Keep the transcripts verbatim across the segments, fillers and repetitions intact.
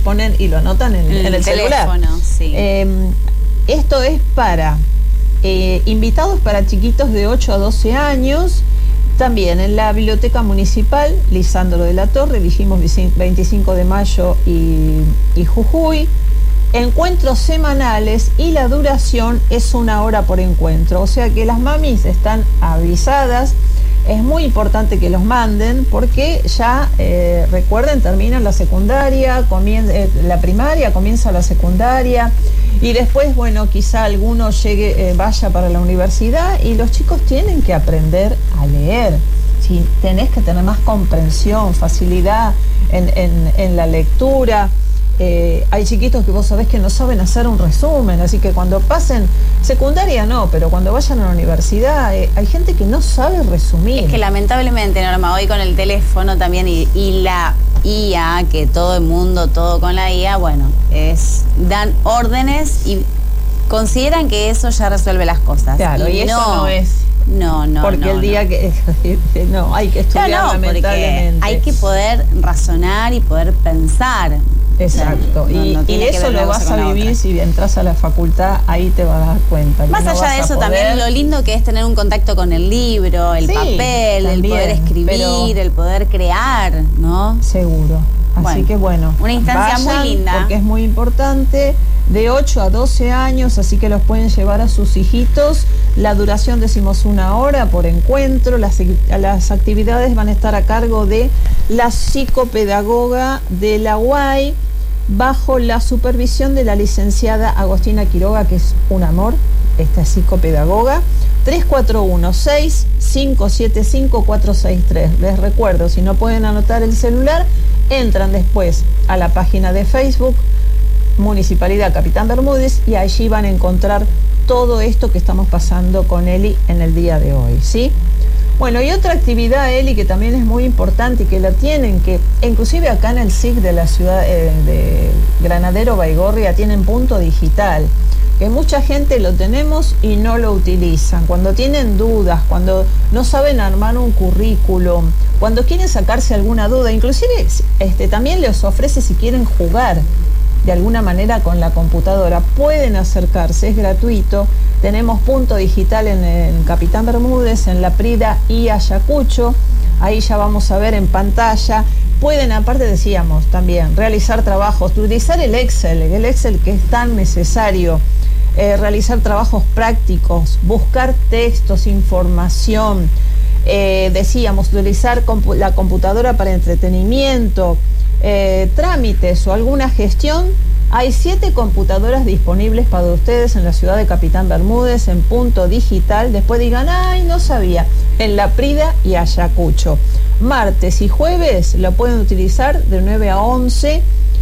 ponen y lo anotan en, en el celular. Sí. Eh, esto es para eh, invitados para chiquitos de ocho a doce años. También en la Biblioteca Municipal, Lisandro de la Torre, dijimos veinticinco de mayo y, y Jujuy. Encuentros semanales y la duración es una hora por encuentro. O sea que las mamis están avisadas. Es muy importante que los manden porque ya, eh, recuerden, terminan la secundaria, comienza, eh, la primaria, comienza la secundaria. Y después, bueno, quizá alguno llegue, eh, vaya para la universidad y los chicos tienen que aprender a leer. ¿Sí? Tenés que tener más comprensión, facilidad en, en, en la lectura. Eh, hay chiquitos que vos sabés que no saben hacer un resumen, así que cuando pasen secundaria no, pero cuando vayan a la universidad eh, hay gente que no sabe resumir. Es que lamentablemente, Norma, hoy con el teléfono también y, y la I A, que todo el mundo, todo con la I A, bueno, es dan órdenes y consideran que eso ya resuelve las cosas. Claro, y, y eso no, no es. No, no, porque no, el día no. que no, hay que estudiar, no, no, lamentablemente. Hay que poder razonar y poder pensar. Exacto, no, y, no y eso lo vas a vivir si entras a la facultad, ahí te vas a dar cuenta. Más no allá de eso, poder... también lo lindo que es tener un contacto con el libro, el sí, papel, también, el poder escribir, pero... el poder crear, ¿no? Seguro. Así bueno, que bueno, una instancia vayan, muy linda. Porque es muy importante, de ocho a doce años, así que los pueden llevar a sus hijitos. La duración, decimos, una hora por encuentro. Las, las actividades van a estar a cargo de la psicopedagoga de la U A I, bajo la supervisión de la licenciada Agostina Quiroga, que es un amor, esta psicopedagoga. Tres cuatro uno seis cinco siete cinco cuatro seis tres. Les recuerdo, si no pueden anotar el celular, entran después a la página de Facebook Municipalidad Capitán Bermúdez y allí van a encontrar todo esto que estamos pasando con Eli en el día de hoy, ¿sí? Bueno, y otra actividad, Eli, que también es muy importante y que la tienen, que inclusive acá en el S I C de la ciudad eh, de Granadero Baigorria tienen punto digital, que mucha gente lo tenemos y no lo utilizan. Cuando tienen dudas, cuando no saben armar un currículum, cuando quieren sacarse alguna duda, inclusive este, también les ofrece si quieren jugar de alguna manera con la computadora, pueden acercarse, es gratuito. Tenemos punto digital en, en Capitán Bermúdez, en La Prida y Ayacucho. Ahí ya vamos a ver en pantalla. Pueden, aparte decíamos también, realizar trabajos, utilizar el Excel, el Excel que es tan necesario, eh, realizar trabajos prácticos, buscar textos, información. Eh, decíamos, utilizar compu- la computadora para entretenimiento, eh, trámites o alguna gestión. Hay siete computadoras disponibles para ustedes en la ciudad de Capitán Bermúdez en punto digital. Después digan, ay, no sabía, en La Prida y Ayacucho. Martes y jueves lo pueden utilizar de nueve a once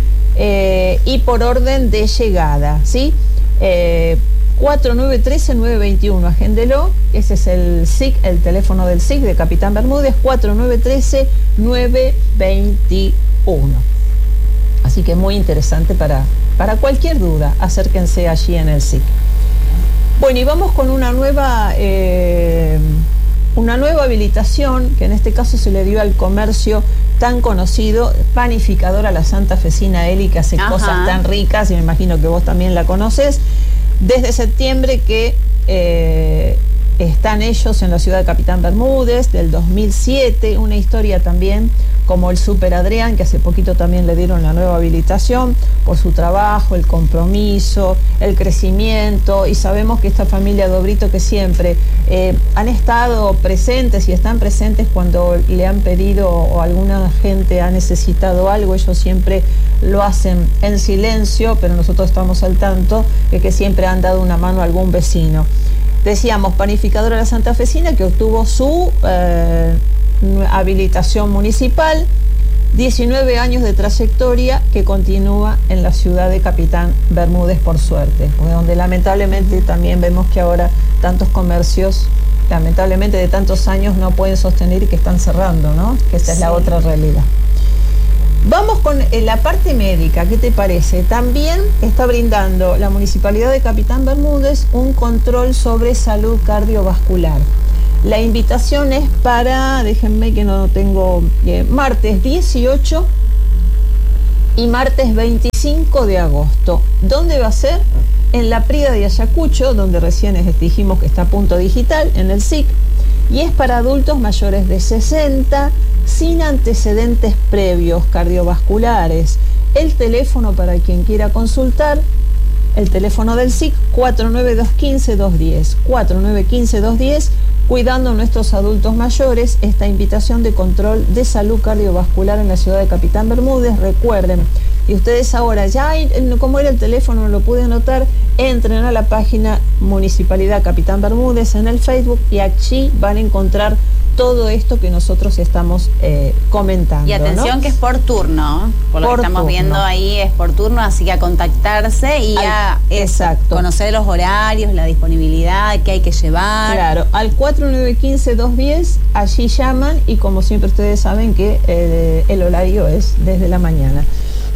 eh, y por orden de llegada, ¿sí? Eh, cuatro nueve uno tres nueve dos uno, agéndelo, ese es el S I C, el teléfono del S I C de Capitán Bermúdez, cuatro nueve uno tres nueve dos uno. Así que muy interesante para, para cualquier duda, acérquense allí en el S I C. Bueno, y vamos con una nueva, eh, una nueva habilitación, que en este caso se le dio al comercio tan conocido, Panificadora La Santafesina Eli, que hace Ajá. cosas tan ricas, y me imagino que vos también la conoces. Desde septiembre que eh, están ellos en la ciudad de Capitán Bermúdez, del dos mil siete, una historia también como el Super Adrián, que hace poquito también le dieron la nueva habilitación por su trabajo, el compromiso, el crecimiento, y sabemos que esta familia Dobrito, que siempre eh, han estado presentes y están presentes cuando le han pedido o alguna gente ha necesitado algo, ellos siempre lo hacen en silencio, pero nosotros estamos al tanto de que siempre han dado una mano a algún vecino. Decíamos, Panificadora La Santafesina, que obtuvo su eh, habilitación municipal, diecinueve años de trayectoria, que continúa en la ciudad de Capitán Bermúdez, por suerte, donde lamentablemente también vemos que ahora tantos comercios, lamentablemente de tantos años, no pueden sostener y que están cerrando, ¿no? Que esa sí. es la otra realidad. Vamos con la parte médica, ¿qué te parece? También está brindando la Municipalidad de Capitán Bermúdez un control sobre salud cardiovascular. La invitación es para, déjenme que no tengo, eh, martes dieciocho y martes veinticinco de agosto. ¿Dónde va a ser? En la Prida de Ayacucho, donde recién dijimos que está Punto Digital, en el S I C, y es para adultos mayores de sesenta, sin antecedentes previos cardiovasculares. El teléfono para quien quiera consultar, el teléfono del S I C, cuatro nueve dos uno cinco dos uno cero, cuatro nueve uno cinco dos uno cero, cuidando a nuestros adultos mayores, esta invitación de control de salud cardiovascular en la ciudad de Capitán Bermúdez. Recuerden, y ustedes ahora, ya como era el teléfono, no lo pude anotar, entren a la página Municipalidad Capitán Bermúdez en el Facebook y allí van a encontrar todo esto que nosotros estamos eh, comentando. Y atención, ¿no? Que es por turno, por lo por que estamos turno. viendo ahí es por turno, así que a contactarse y al, a exacto. conocer los horarios, la disponibilidad, qué hay que llevar. Claro, al cuatro nueve uno cinco dos uno cero, allí llaman y como siempre ustedes saben que eh, el horario es desde la mañana.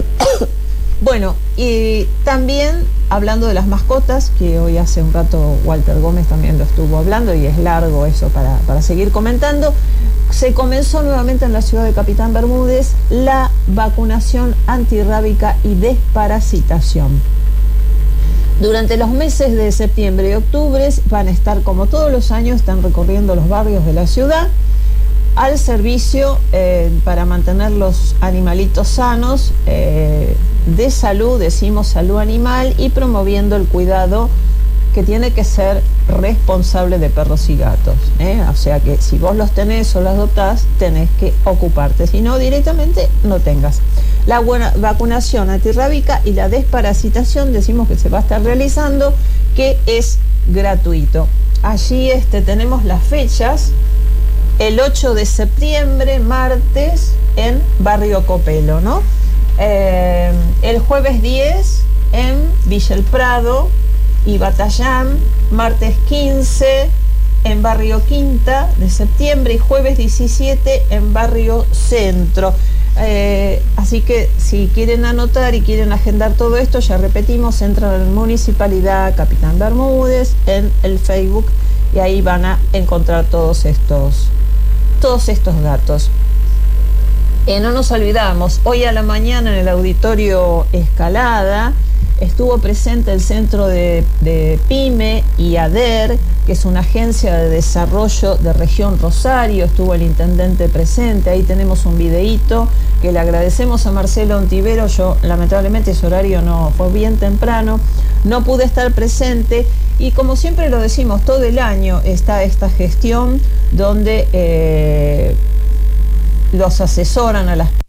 Bueno, y también hablando de las mascotas, que hoy hace un rato Walter Gómez también lo estuvo hablando y es largo eso para, para seguir comentando, se comenzó nuevamente en la ciudad de Capitán Bermúdez la vacunación antirrábica y desparasitación. Durante los meses de septiembre y octubre van a estar, como todos los años, están recorriendo los barrios de la ciudad al servicio eh, para mantener los animalitos sanos, eh, de salud, decimos salud animal, y promoviendo el cuidado que tiene que ser responsable de perros y gatos, ¿eh? O sea que si vos los tenés o los adoptás, tenés que ocuparte, si no directamente no tengas. La buena vacunación antirrábica y la desparasitación decimos que se va a estar realizando, que es gratuito. Allí este, tenemos las fechas. El ocho de septiembre, martes, en Barrio Copelo, ¿no? Eh, el jueves diez en Villa El Prado y Batallán, martes quince en Barrio Quinta de septiembre y jueves diecisiete en Barrio Centro. Eh, así que si quieren anotar y quieren agendar todo esto, ya repetimos, entran a la Municipalidad Capitán Bermúdez en el Facebook y ahí van a encontrar todos estos todos estos datos. Eh, no nos olvidamos, hoy a la mañana en el Auditorio Escalada estuvo presente el Centro de, de PYME y ADER, que es una agencia de desarrollo de Región Rosario. Estuvo el intendente presente, ahí tenemos un videíto que le agradecemos a Marcelo Ontivero. Yo lamentablemente ese horario no fue bien temprano, no pude estar presente. Y como siempre lo decimos, todo el año está esta gestión donde eh, los asesoran a las